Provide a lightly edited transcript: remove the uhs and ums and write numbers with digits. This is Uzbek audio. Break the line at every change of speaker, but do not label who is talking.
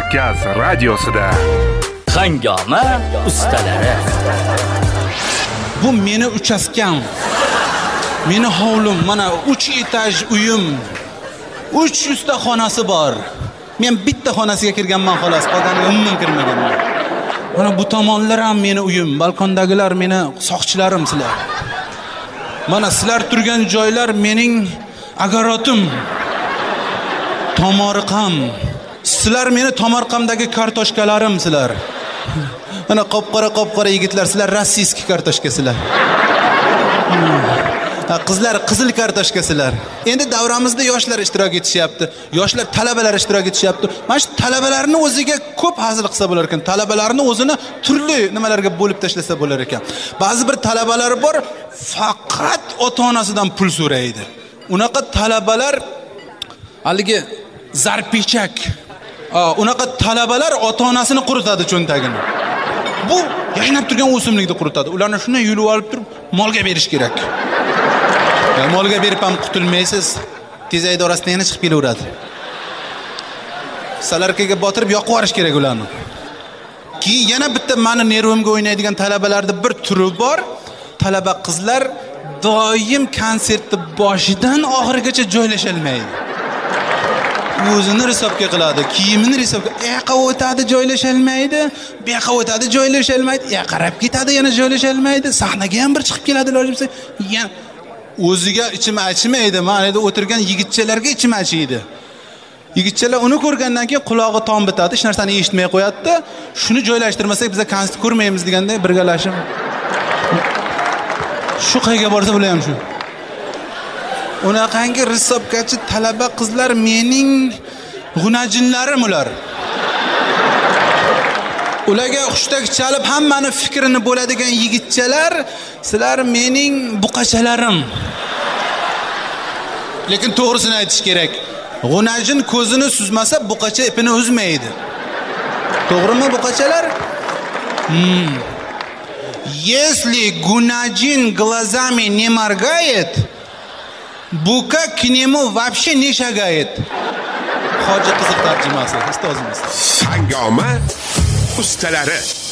Markaz radiosida
Hangoma ustalari.
Bu meni uchaskam. Meni hovlim, mana 3 etaj uyim. 300 ta xonasi bor. Men bitta xonasiga kirganman xolos, qolganiga umuman kirmaganman. Mana bu tomonlar ham meni uyim, balkondagilar meni soqchilarim sizlar. Mana sizlar turgan joylar mening agarotim. Tomorqam. Sizlar meni tomorqamdagi kartoshkalarim sizlar. Mana qop-qora yigitlar, sizlar rossiyskiy kartoshkasizlar. Qizlar qizil kartoshkasilar. Endi davramizda yoshlar ishtirok etishyapti. Yoshlar talabalar ishtirok etishyapti. Mana shu talabalarni o'ziga ko'p hazil qilsa bo'lar ekan. Talabalarni o'zini turli nimalarga bo'lib tashlasa bo'lar ekan. Ba'zi bir talabalar bor, faqat ota-onasidan pul so'raydi. Unaqa talabalar haligi zarpichak. Unaqa talabalar ota-onasini quritadi cho'ntagini. Bu yashnab turgan o'simlikni quritadi. Ularni shunday yulib olib turib molga berish kerak. Molga berib ham qutulmaysiz. Tezayda orasidan yana chiqib kelaveradi. Salarkaga botirib yoqib yuborish kerak ularni. Keyin yana bitta meni nervimga o'ynaydigan talabalarda bir turi bor. Talaba qizlar doim konsertni boshidan oxirigacha joylasha olmaydi. O'zini hisobga qiladi, kiyimini hisobga, yoqqa o'tadi, joylasha olmaydi, bu yoqqa o'tadi, joylasha olmaydi, qarab ketadi, yana joylasha olmaydi, sahnaga ham bir chiqib keladi, iloji bo'lsa, yana o'ziga ichim achimaydi. Ma'noda o'tirgan yigitchalarga ichim achiydi. Yigitchalar uni ko'rgandan keyin qulog'i tom bitadi, hech narsani eshitmay qo'yadi-da, shuni joylashtirmasak biz konsert ko'rmaymiz deganda birgalashib. Shu qayga borsa bular ham shu. Unaqangi risobgachi talaba qizlar mening g'unajinlarim ular. Ularga xushtak chalib hammani fikrini bo'ladigan yigitchalar, sizlar mening buqachalarim. Lekin to'g'risini aytish kerak. G'unajin ko'zini suzmasa buqacha ipini uzmaydi. To'g'rimi buqachalar? Если гунajin глазами не моргает, buka к нему вообще не шагает. Hoji qiziq tarjimasi ustozimiz.
Hangoma ustalari.